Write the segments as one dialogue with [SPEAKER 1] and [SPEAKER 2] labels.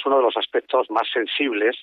[SPEAKER 1] es uno de los aspectos más sensibles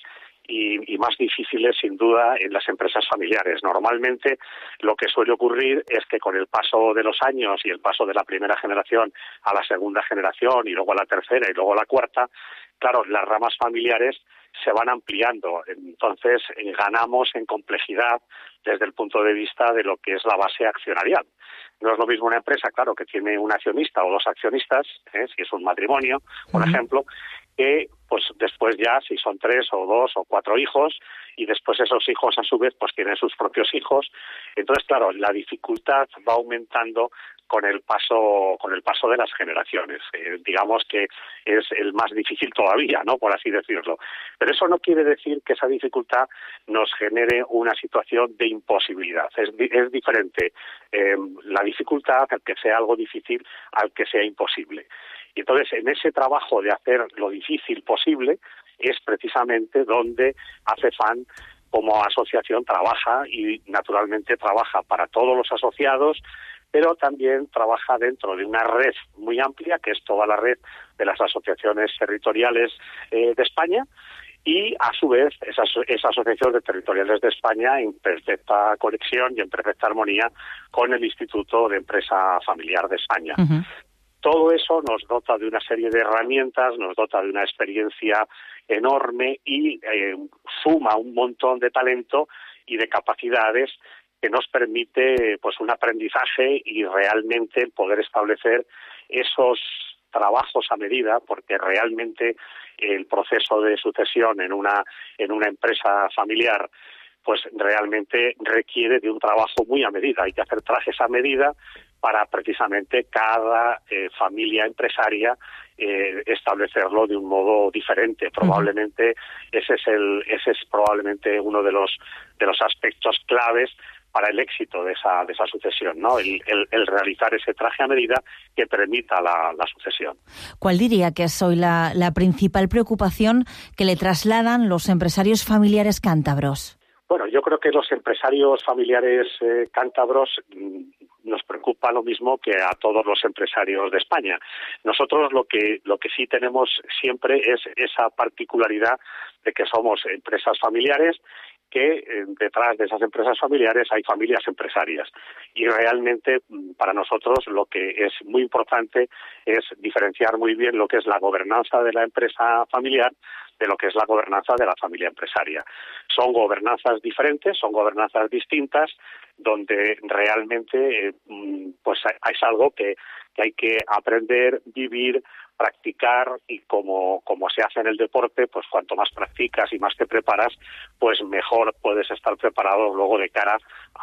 [SPEAKER 1] y más difíciles, sin duda, en las empresas familiares. Normalmente lo que suele ocurrir es que con el paso de los años y el paso de la primera generación a la segunda generación y luego a la tercera y luego a la cuarta, claro, las ramas familiares se van ampliando. Entonces ganamos en complejidad desde el punto de vista de lo que es la base accionarial. No es lo mismo una empresa, claro, que tiene un accionista o dos accionistas, si es un matrimonio, por ejemplo, que pues después ya, si son 3 o 2 o 4 hijos, y después esos hijos a su vez pues tienen sus propios hijos. Entonces, claro, la dificultad va aumentando con el paso de las generaciones. Digamos que es el más difícil todavía, ¿no?, por así decirlo. Pero eso no quiere decir que esa dificultad nos genere una situación de imposibilidad. Es diferente la dificultad, al que sea algo difícil, al que sea imposible. Y entonces, en ese trabajo de hacer lo difícil posible, es precisamente donde ACEFAM como asociación trabaja, y naturalmente trabaja para todos los asociados, pero también trabaja dentro de una red muy amplia, que es toda la red de las asociaciones territoriales de España, y a su vez esa asociación de territoriales de España en perfecta conexión y en perfecta armonía con el Instituto de Empresa Familiar de España. Uh-huh. Todo eso nos dota de una serie de herramientas, nos dota de una experiencia enorme y suma un montón de talento y de capacidades que nos permite pues un aprendizaje y realmente poder establecer esos trabajos a medida, porque realmente el proceso de sucesión en una empresa familiar pues realmente requiere de un trabajo muy a medida. Hay que hacer trajes a medida para precisamente cada familia empresaria establecerlo de un modo diferente. Probablemente ese es probablemente uno de los aspectos claves para el éxito de esa sucesión, ¿no? El realizar ese traje a medida que permita la sucesión.
[SPEAKER 2] ¿Cuál diría que es hoy la principal preocupación que le trasladan los empresarios familiares cántabros?
[SPEAKER 1] Bueno, yo creo que los empresarios familiares cántabros nos preocupa lo mismo que a todos los empresarios de España. Nosotros lo que sí tenemos siempre es esa particularidad de que somos empresas familiares, que detrás de esas empresas familiares hay familias empresarias. Y realmente para nosotros lo que es muy importante es diferenciar muy bien lo que es la gobernanza de la empresa familiar de lo que es la gobernanza de la familia empresaria. Son gobernanzas diferentes, son gobernanzas distintas, donde realmente pues es algo que hay que aprender, vivir, practicar, y como se hace en el deporte, pues cuanto más practicas y más te preparas, pues mejor puedes estar preparado luego de cara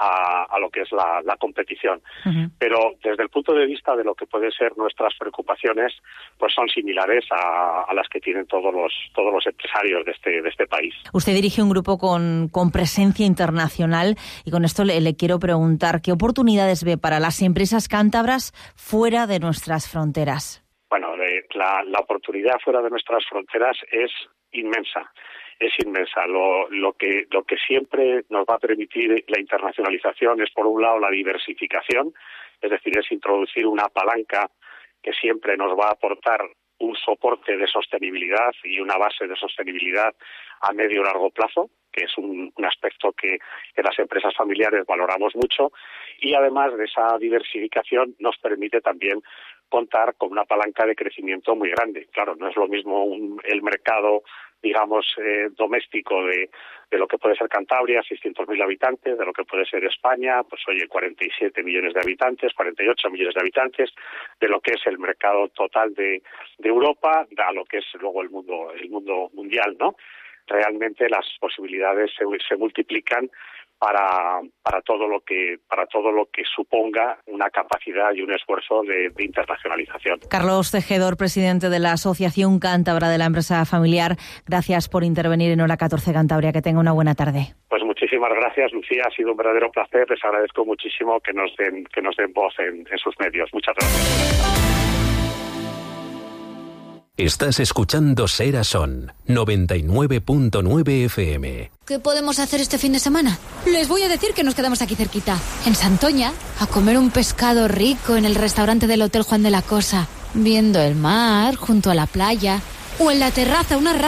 [SPEAKER 1] a lo que es la competición. Uh-huh. Pero desde el punto de vista de lo que pueden ser nuestras preocupaciones, pues son similares a las que tienen todos los empresarios de este país.
[SPEAKER 2] Usted dirige un grupo con presencia internacional, y con esto le quiero preguntar, ¿qué oportunidades ve para las empresas cántabras fuera de nuestras fronteras?
[SPEAKER 1] Bueno, la oportunidad fuera de nuestras fronteras es inmensa. Es inmensa. Lo que siempre nos va a permitir la internacionalización es, por un lado, la diversificación, es decir, es introducir una palanca que siempre nos va a aportar un soporte de sostenibilidad y una base de sostenibilidad a medio y largo plazo, que es un aspecto que las empresas familiares valoramos mucho, y además de esa diversificación nos permite también contar con una palanca de crecimiento muy grande. Claro, no es lo mismo el mercado, digamos, doméstico de lo que puede ser Cantabria, 600.000 habitantes, de lo que puede ser España, pues oye, 47 millones de habitantes, 48 millones de habitantes, de lo que es el mercado total de Europa, a lo que es luego el mundo mundial, ¿no? Realmente las posibilidades se multiplican para todo lo que suponga una capacidad y un esfuerzo de internacionalización.
[SPEAKER 2] Carlos Tejedor, presidente de la Asociación Cántabra de la Empresa Familiar, gracias por intervenir en Hora 14 Cantabria. Que tenga una buena tarde.
[SPEAKER 1] Pues muchísimas gracias, Lucía. Ha sido un verdadero placer. Les agradezco muchísimo que nos den voz en sus medios. Muchas gracias.
[SPEAKER 3] Estás escuchando Sera Son 99.9 FM.
[SPEAKER 4] ¿Qué podemos hacer este fin de semana? Les voy a decir que nos quedamos aquí cerquita, en Santoña, a comer un pescado rico en el restaurante del Hotel Juan de la Cosa, viendo el mar junto a la playa, o en la terraza una